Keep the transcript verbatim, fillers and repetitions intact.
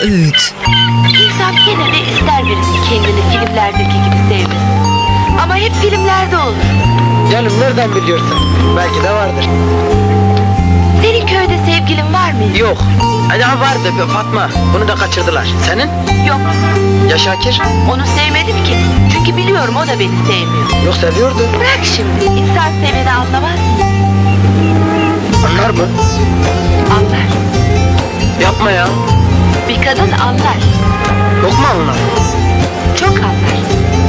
Öğüt. İnsan yine de ister birinin kendini filmlerdeki gibi sevmesi. Ama hep filmlerde olur. Canım nereden biliyorsun? Belki de vardır. Senin köyde sevgilin var mı? Yok. Eda vardı bir Fatma. Bunu da kaçırdılar. Senin? Yok. Ya Şakir? Onu sevmedim ki. Çünkü biliyorum o da beni sevmiyor. Yok seviyordu. Bırak şimdi. İnsan seveni anlamaz. Anlar mı? Anlar. Yapma ya. Bir kadın anlar. Yok mu anlar? Çok anlar.